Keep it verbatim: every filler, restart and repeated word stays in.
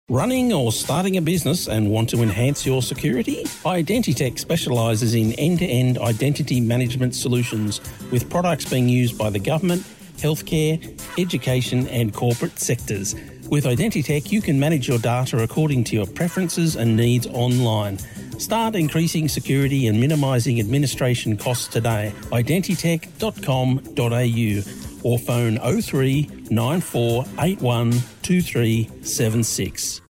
Running or starting a business and want to enhance your security? Identitech specialises in end-to-end identity management solutions with products being used by the government, healthcare, education and corporate sectors. With Identitech, you can manage your data according to your preferences and needs online. Start increasing security and minimising administration costs today. identitech dot com dot a u or phone oh three nine four eight one two three seven six.